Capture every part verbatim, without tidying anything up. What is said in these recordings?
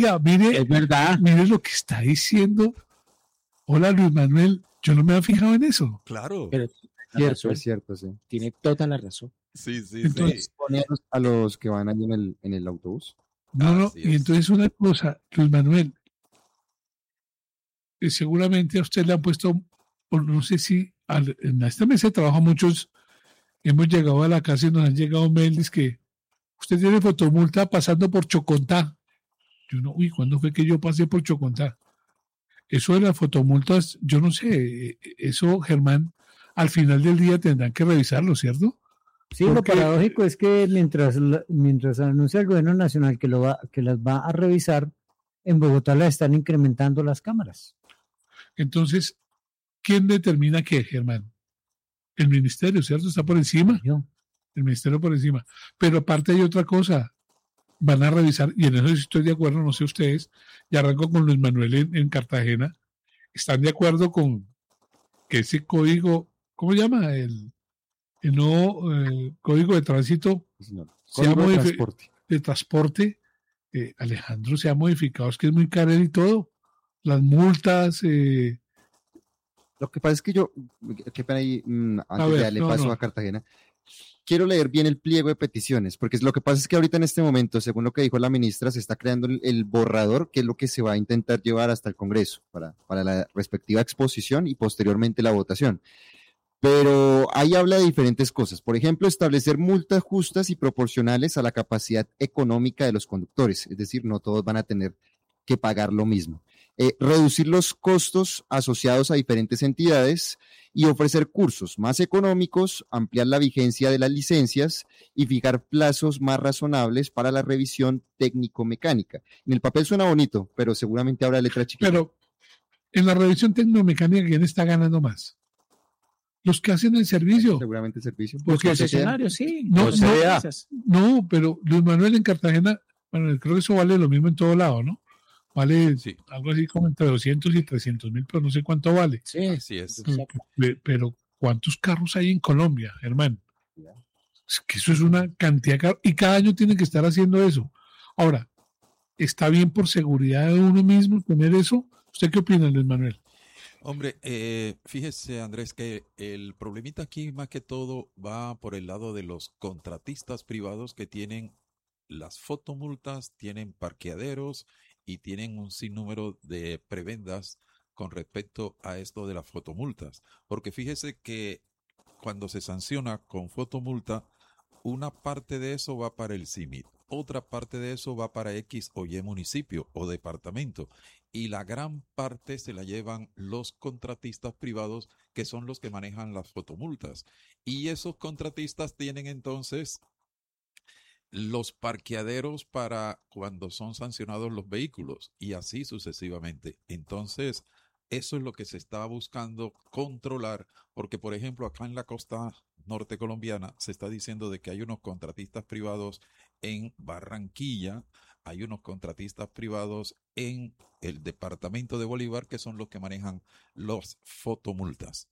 Oiga, mire, es verdad. Mire lo que está diciendo. Hola, Luis Manuel. Yo no me había fijado en eso. Claro. Pero Cierto, es cierto, sí. Tiene toda la razón. Sí, sí, Entonces, sí. Ponerlos a los que van ahí en el, en el autobús. No, no, Así y es. entonces una cosa, Luis Manuel, eh, seguramente a usted le han puesto, o no sé si al- en esta mesa de trabajo muchos hemos llegado a la casa y nos han llegado mails que usted tiene fotomulta pasando por Chocontá. Yo no, uy, ¿cuándo fue que yo pasé por Chocontá? Eso de las fotomultas, yo no sé, eh, eso, Germán, al final del día tendrán que revisarlo, ¿cierto? Sí, lo Porque- paradójico es que mientras la- mientras anuncia el gobierno nacional que lo va que las va a revisar, en Bogotá las están incrementando las cámaras. Entonces, ¿quién determina qué, Germán? El ministerio, ¿cierto? Está por encima. Yo. El ministerio por encima. Pero aparte hay otra cosa. Van a revisar, y en eso sí estoy de acuerdo, no sé ustedes, y arranco con Luis Manuel en, en Cartagena. ¿Están de acuerdo con que ese código, ¿cómo se llama? El, el nuevo eh, código de tránsito Sí, señor. se ha Código de modifi- transporte. de transporte, eh, Alejandro, se ha modificado? Es que es muy caro y todo. Las multas, eh, Lo que pasa es que yo, qué pena ahí, mm, antes ver, de darle no, paso no. a Cartagena, quiero leer bien el pliego de peticiones, porque es lo que pasa es que ahorita en este momento, según lo que dijo la ministra, se está creando el, el borrador, que es lo que se va a intentar llevar hasta el Congreso para, para la respectiva exposición y posteriormente la votación. Pero ahí habla de diferentes cosas. Por ejemplo, establecer multas justas y proporcionales a la capacidad económica de los conductores, es decir, no todos van a tener que pagar lo mismo. Eh, reducir los costos asociados a diferentes entidades y ofrecer cursos más económicos, ampliar la vigencia de las licencias y fijar plazos más razonables para la revisión técnico-mecánica. En el papel suena bonito, pero seguramente habrá letra chiquita. pero en la revisión tecnomecánica, ¿quién está ganando más? Los que hacen el servicio. Seguramente el servicio. Los Porque concesionarios, sí. No, los no, C D A. No, pero Luis Manuel en Cartagena, bueno, creo que eso vale lo mismo en todo lado, ¿no? Vale Sí. algo así como entre doscientos y trescientos mil, pero no sé cuánto vale. Sí, Así es. exacto. Pe- Pero ¿cuántos carros hay en Colombia, hermano? Es que eso es una cantidad de carros y cada año tienen que estar haciendo eso. Ahora, ¿está bien por seguridad de uno mismo tener eso? ¿Usted qué opina, Luis Manuel? Hombre, eh, fíjese, Andrés, que el problemita aquí más que todo va por el lado de los contratistas privados que tienen las fotomultas, tienen parqueaderos y tienen un sinnúmero de prebendas con respecto a esto de las fotomultas. Porque fíjese que cuando se sanciona con fotomulta, una parte de eso va para el C I M I T, otra parte de eso va para X o Y municipio o departamento, y la gran parte se la llevan los contratistas privados, que son los que manejan las fotomultas. Y esos contratistas tienen entonces los parqueaderos para cuando son sancionados los vehículos y así sucesivamente. Entonces, eso es lo que se está buscando controlar, porque por ejemplo acá en la costa norte colombiana se está diciendo de que hay unos contratistas privados en Barranquilla, hay unos contratistas privados en el departamento de Bolívar que son los que manejan los fotomultas.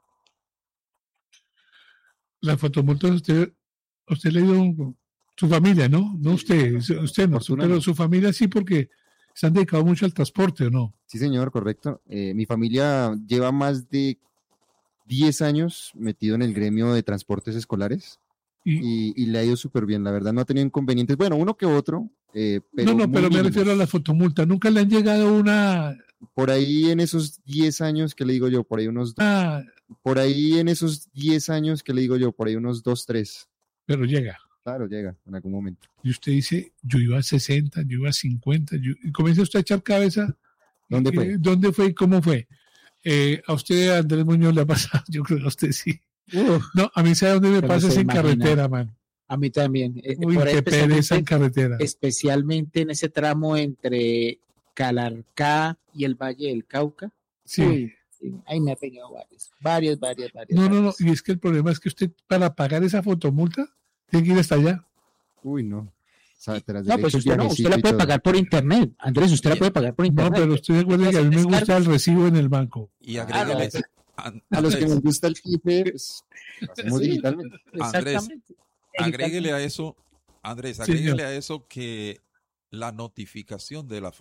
Las fotomultas, usted, usted le dio su familia, ¿no? No usted, usted no, Fortuna pero no. su familia sí, porque se han dedicado mucho al transporte, ¿o no? Sí, señor, correcto. Eh, mi familia lleva más de diez años metido en el gremio de transportes escolares Y, y, y le ha ido súper bien. La verdad, no ha tenido inconvenientes. Bueno, uno que otro, eh, pero no, no, muy pero me mínimos. refiero a la fotomulta. Nunca le han llegado una, Por ahí en esos diez años que le digo yo, por ahí unos, una por ahí en esos diez años que le digo yo, por ahí unos dos, tres. pero llega. Claro, llega en algún momento. Y usted dice, yo iba a sesenta, yo iba a cincuenta, yo, y comienza usted a echar cabeza. ¿Dónde Eh, fue? ¿Dónde fue y cómo fue? Eh, a usted, Andrés Muñoz, le ha pasado, yo creo que a usted sí. Uf, No, a mí sabe dónde me Pero pasa se es en imagina. carretera, man. a mí también. Eh, Uy, por ahí qué pereza en especialmente, carretera. especialmente en ese tramo entre Calarcá y el Valle del Cauca. Sí. Uy, sí, ahí me ha pegado varios, varios, varios, varios. No, no, no. varios. Y es que el problema es que usted, para pagar esa fotomulta, tiene que ir hasta allá. Uy, no. O sea, tras No, del pues hecho, usted no, viajecito usted la y puede todo. pagar por internet. Andrés, usted la puede pagar por No, internet. pero usted recuerde que a mí me gusta el recibo en el banco. Y Ah, agréguele, no, An- A los que Andrés, nos gusta el Kife, pues, lo hacemos Sí. digitalmente. Exactamente. agréguele a eso, Andrés, Señor. agréguele a eso que la notificación de la